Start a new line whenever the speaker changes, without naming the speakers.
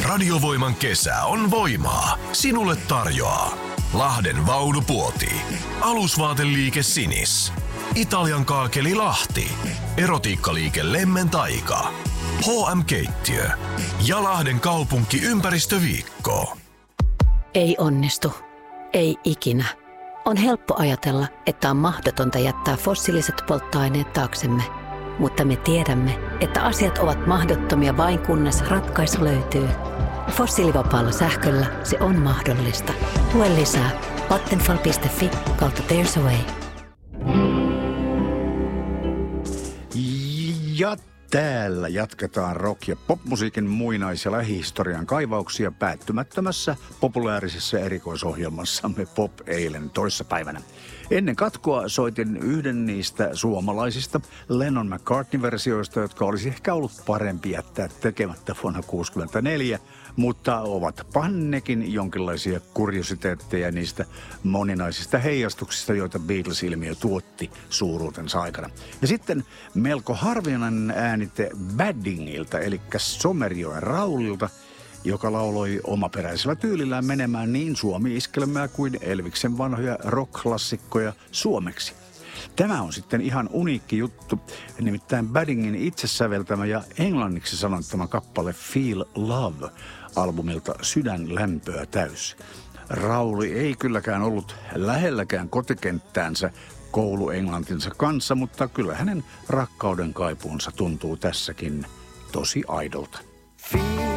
Radiovoiman kesä on voimaa. Sinulle tarjoaa Lahden Vaunupuoti, alusvaateliike Sinis, Italian kaakeli Lahti, erotiikkaliike Lemmen Taika, HM-keittiö ja Lahden kaupunki ympäristöviikko.
Ei onnistu. Ei ikinä. On helppo ajatella, että on mahdotonta jättää fossiiliset polttoaineet taaksemme. Mutta me tiedämme, että asiat ovat mahdottomia vain kunnes ratkaisu löytyy. Fossiilivapaalla sähköllä se on mahdollista. Lue lisää vattenfall.fi/there's a way.
Ja täällä jatketaan rock- ja popmusiikin muinais- ja lähihistorian kaivauksia päättymättömässä populaarisessa erikoisohjelmassamme Pop eilen toissapäivänä. Ennen katkoa soitin yhden niistä suomalaisista Lennon-McCartney-versioista, jotka olisi ehkä ollut parempi jättää tekemättä vuonna 1964, mutta ovatpa nekin jonkinlaisia kuriositeetteja niistä moninaisista heijastuksista, joita Beatles-ilmiö tuotti suuruutensa aikana. Ja sitten melko harvinainen äänite Baddingilta, eli Somerjoen Raulilta, joka lauloi omaperäisellä tyylillään menemään niin suomi-iskelmää kuin Elviksen vanhoja rock-klassikkoja suomeksi. Tämä on sitten ihan uniikki juttu, nimittäin Baddingin itse säveltämä ja englanniksi sanottama kappale Feel Love albumilta Sydän lämpöä täys. Rauli ei kylläkään ollut lähelläkään kotikenttäänsä kouluenglantinsa kanssa, mutta kyllä hänen rakkauden kaipuunsa tuntuu tässäkin tosi aidolta.